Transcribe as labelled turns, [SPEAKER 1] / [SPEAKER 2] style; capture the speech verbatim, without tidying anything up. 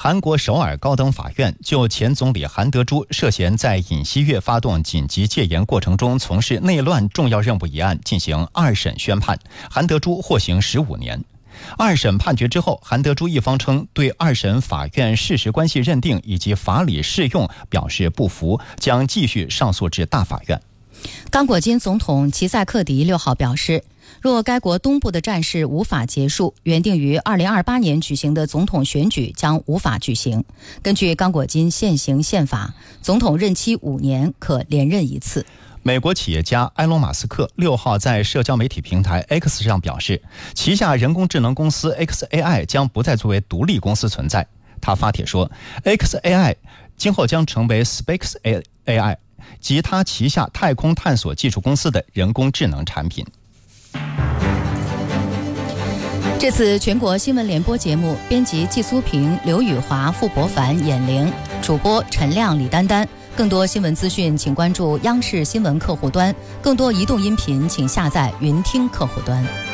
[SPEAKER 1] 韩国首尔高等法院就前总理韩德洙涉嫌在尹锡悦发动紧急戒严过程中从事内乱重要任务一案进行二审宣判，韩德洙获刑十五年。二审判决之后，韩德洙一方称对二审法院事实关系认定以及法理适用表示不服，将继续上诉至大法院。
[SPEAKER 2] 刚果金总统齐塞克迪六号表示，若该国东部的战事无法结束，原定于二零二八年举行的总统选举将无法举行。根据刚果金现行宪法，总统任期五年，可连任一次。
[SPEAKER 1] 美国企业家埃隆·马斯克六号在社交媒体平台 X 上表示，旗下人工智能公司 X A I 将不再作为独立公司存在。他发帖说 ，X A I 今后将成为 Space A I 及他旗下太空探索技术公司的人工智能产品。
[SPEAKER 2] 这次全国新闻联播节目，编辑季苏平、刘宇华、傅博凡、闫玲，主播陈亮、李丹丹。更多新闻资讯，请关注央视新闻客户端；更多移动音频，请下载云听客户端。